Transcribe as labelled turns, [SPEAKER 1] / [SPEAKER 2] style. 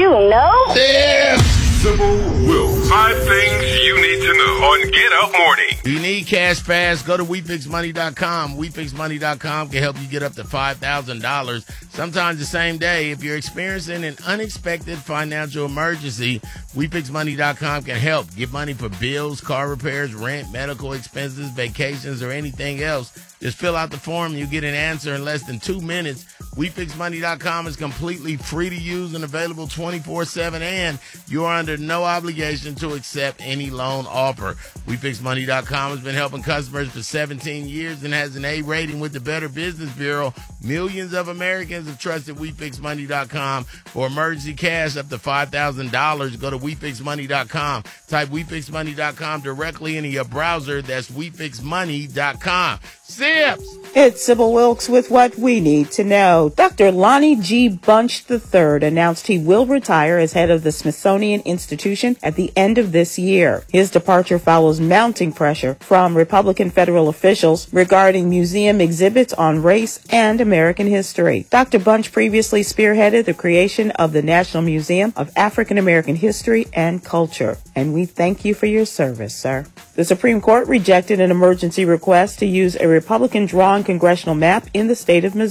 [SPEAKER 1] You know?
[SPEAKER 2] Yeah. Sybil Wilkes. 5 things you need to know on Get Up Morning.
[SPEAKER 3] If you need cash fast, go to WeFixMoney.com. WeFixMoney.com can help you get up to $5,000, sometimes the same day. If you're experiencing an unexpected financial emergency, WeFixMoney.com can help. Get money for bills, car repairs, rent, medical expenses, vacations, or anything else. Just fill out the form and you get an answer in less than 2 minutes. WeFixMoney.com is completely free to use and available 24/7, and you are under no obligation to accept any loan offer. WeFixMoney.com has been helping customers for 17 years and has an A rating with the Better Business Bureau. Millions of Americans have trusted WeFixMoney.com for emergency cash up to $5,000. Go to WeFixMoney.com. Type WeFixMoney.com directly into your browser. That's WeFixMoney.com. Sips!
[SPEAKER 4] It's Sybil Wilkes with what we need to know. Dr. Lonnie G. Bunch III announced he will retire as head of the Smithsonian Institution at the end of this year. His departure follows mounting pressure from Republican federal officials regarding museum exhibits on race and American history. Dr. Bunch previously spearheaded the creation of the National Museum of African American History and Culture, and we thank you for your service, sir. The Supreme Court rejected an emergency request to use a Republican-drawn congressional map in the state of Missouri.